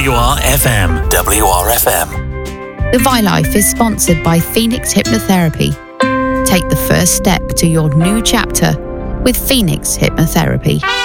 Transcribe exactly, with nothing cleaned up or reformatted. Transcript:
W R F M. W R F M. The Vi-Life is sponsored by Phoenix Hypnotherapy. Take the first step to your new chapter with Phoenix Hypnotherapy.